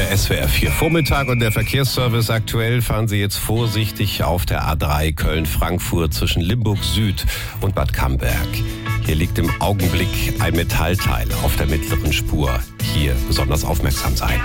Der SWR 4 Vormittag und der Verkehrsservice aktuell. Fahren Sie jetzt vorsichtig auf der A3 Köln-Frankfurt zwischen Limburg Süd und Bad Camberg. Hier liegt im Augenblick ein Metallteil auf der mittleren Spur. Hier besonders aufmerksam sein.